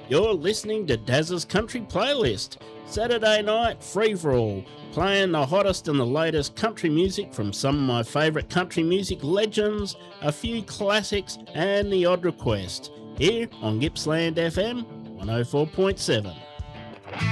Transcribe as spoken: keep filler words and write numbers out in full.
You're listening to Daz's Country Playlist, Saturday night free-for-all, playing the hottest and the latest country music from some of my favourite country music legends, a few classics and the odd request, here on Gippsland F M one oh four point seven.